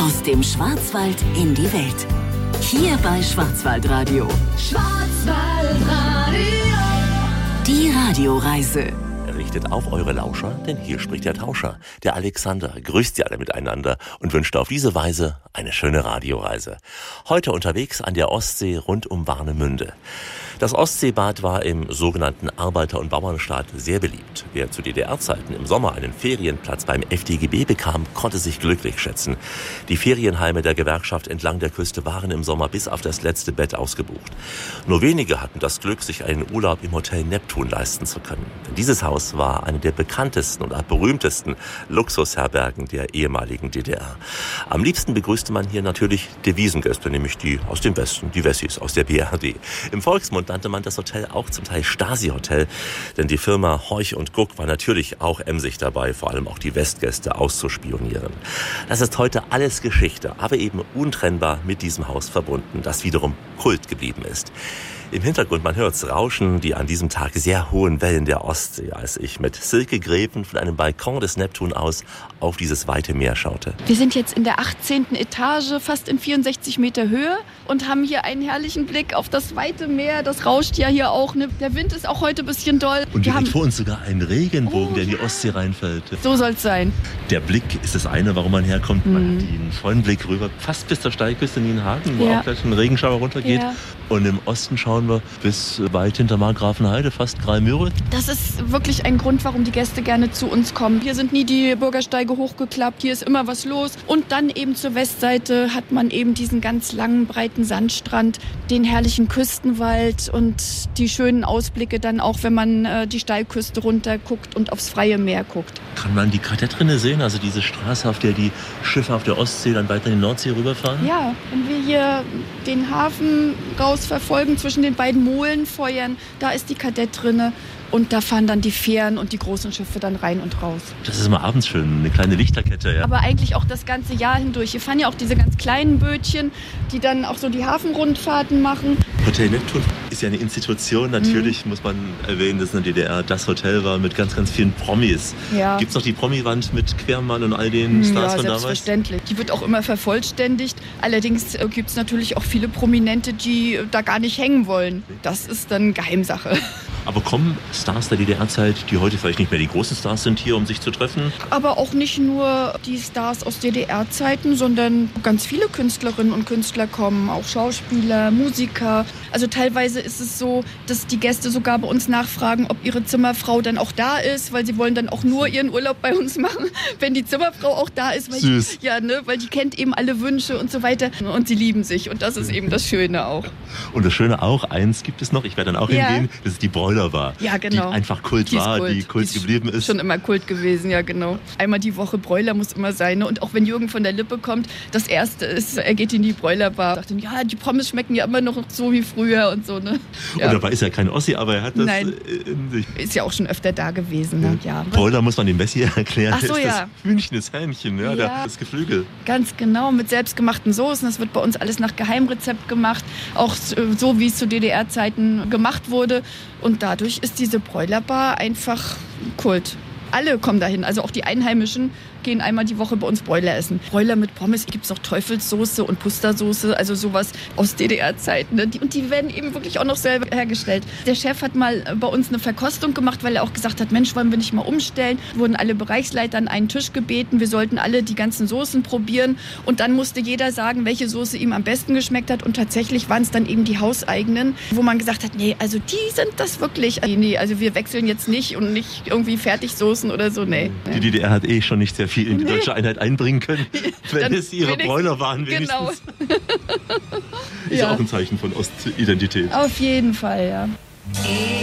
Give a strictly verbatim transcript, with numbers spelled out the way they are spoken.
Aus dem Schwarzwald in die Welt. Hier bei Schwarzwaldradio. Schwarzwaldradio. Die Radioreise. Richtet auf eure Lauscher, denn hier spricht der Tauscher, der Alexander, grüßt sie alle miteinander und wünscht auf diese Weise eine schöne Radioreise. Heute unterwegs an der Ostsee rund um Warnemünde. Das Ostseebad war im sogenannten Arbeiter- und Bauernstaat sehr beliebt. Wer zu D D R-Zeiten im Sommer einen Ferienplatz beim F D G B bekam, konnte sich glücklich schätzen. Die Ferienheime der Gewerkschaft entlang der Küste waren im Sommer bis auf das letzte Bett ausgebucht. Nur wenige hatten das Glück, sich einen Urlaub im Hotel Neptun leisten zu können. Denn dieses Haus war eine der bekanntesten und auch berühmtesten Luxusherbergen der ehemaligen D D R. Am liebsten begrüßte man hier natürlich Devisengäste, nämlich die aus dem Westen, die Wessis aus der B R D. Im Volksmund nannte man das Hotel auch zum Teil Stasi-Hotel, denn die Firma Horch und Guck war natürlich auch emsig dabei, vor allem auch die Westgäste auszuspionieren. Das ist heute alles Geschichte, aber eben untrennbar mit diesem Haus verbunden, das wiederum Kult geblieben ist. Im Hintergrund, man hört's rauschen die an diesem Tag sehr hohen Wellen der Ostsee, als ich mit Silke Gräfen von einem Balkon des Neptun aus auf dieses weite Meer schaute. Wir sind jetzt in der achtzehnten Etage, fast in vierundsechzig Meter Höhe und haben hier einen herrlichen Blick auf das weite Meer. Das rauscht ja hier auch. Ne? Der Wind ist auch heute ein bisschen doll. Und wir hier haben liegt vor uns sogar ein Regenbogen, oh, der in die Ostsee reinfällt. So soll's sein. Der Blick ist das eine, warum man herkommt. Mhm. Man hat den vollen Blick rüber, fast bis zur Steilküste Nienhagen, wo ja. auch gleich ein Regenschauer runtergeht. Ja. Und im Osten schauen wir bis weit hinter Markgrafenheide, fast Greimüre. Das ist wirklich ein Grund, warum die Gäste gerne zu uns kommen. Hier sind nie die Bürgersteige hochgeklappt, hier ist immer was los. Und dann eben zur Westseite hat man eben diesen ganz langen, breiten Sandstrand, den herrlichen Küstenwald und die schönen Ausblicke dann auch, wenn man äh, die Steilküste runter guckt und aufs freie Meer guckt. Kann man die Kadettrinne sehen, also diese Straße, auf der die Schiffe auf der Ostsee dann weiter in die Nordsee rüberfahren? Ja, wenn wir hier den Hafen raus verfolgen zwischen den beiden Molenfeuern, da ist die Kadettrinne. Und da fahren dann die Fähren und die großen Schiffe dann rein und raus. Das ist immer abends schön, eine kleine Lichterkette. Ja. Aber eigentlich auch das ganze Jahr hindurch. Hier fahren ja auch diese ganz kleinen Bötchen, die dann auch so die Hafenrundfahrten machen. Hotel Neptun ist ja eine Institution. Natürlich mhm. muss man erwähnen, dass in der D D R das Hotel war mit ganz, ganz vielen Promis. Ja. Gibt es noch die Promi-Wand mit Quermann und all den Stars ja, von damals? Selbstverständlich. Die wird auch immer vervollständigt. Allerdings äh, gibt es natürlich auch viele Prominente, die äh, da gar nicht hängen wollen. Das ist dann Geheimsache. Aber kommen Stars der D D R-Zeit, die heute vielleicht nicht mehr die großen Stars sind, hier, um sich zu treffen? Aber auch nicht nur die Stars aus D D R-Zeiten, sondern ganz viele Künstlerinnen und Künstler kommen, auch Schauspieler, Musiker. Also teilweise ist es so, dass die Gäste sogar bei uns nachfragen, ob ihre Zimmerfrau dann auch da ist, weil sie wollen dann auch nur ihren Urlaub bei uns machen, wenn die Zimmerfrau auch da ist. Weil Süß. Die, ja, ne, weil die kennt eben alle Wünsche und so weiter. Und sie lieben sich. Und das ist eben das Schöne auch. Und das Schöne auch, eins gibt es noch, ich werde dann auch ja. hingehen, das ist die Bräuler-Bar. Ja, genau. Die einfach Kult die war, Kult. die Kult die geblieben ist. Schon immer Kult gewesen, ja genau. Einmal die Woche Bräuler muss immer sein. Ne? Und auch wenn Jürgen von der Lippe kommt, das Erste ist, er geht in die Bräulerbar. Sagt dann, ja, die Pommes schmecken ja immer noch so wie früher und so. Ne? Ja. Und dabei ist er kein Ossi, aber er hat das Nein. in sich. Ist ja auch schon öfter da gewesen. Ne? Ja. Bräuler muss man dem Messi erklären. Ach so, ist ja. das Hühnchen, das Hähnchen, ja, Ja. das Geflügel. Ganz genau, mit selbstgemachten Soßen. Das wird bei uns alles nach Geheimrezept gemacht. Auch so, wie es zu D D R-Zeiten gemacht wurde. Und dadurch ist diese Bräulerbar einfach Kult. Alle kommen dahin, also auch die Einheimischen gehen einmal die Woche bei uns Bräuler essen. Bräuler mit Pommes, gibt es auch Teufelssoße und Pustersoße, also sowas aus D D R-Zeiten. Ne? Und die werden eben wirklich auch noch selber hergestellt. Der Chef hat mal bei uns eine Verkostung gemacht, weil er auch gesagt hat, Mensch, wollen wir nicht mal umstellen? Wurden alle Bereichsleiter an einen Tisch gebeten, wir sollten alle die ganzen Soßen probieren und dann musste jeder sagen, welche Soße ihm am besten geschmeckt hat und tatsächlich waren es dann eben die hauseigenen, wo man gesagt hat, nee, also die sind das wirklich, nee, also wir wechseln jetzt nicht und nicht irgendwie Fertigsoßen oder so, nee. Die D D R hat eh schon nicht sehr viel in die deutsche Einheit einbringen können, wenn Dann es ihre Bräuler waren wenigstens. Genau. Ist Ja. auch ein Zeichen von Ostidentität. Auf jeden Fall, ja.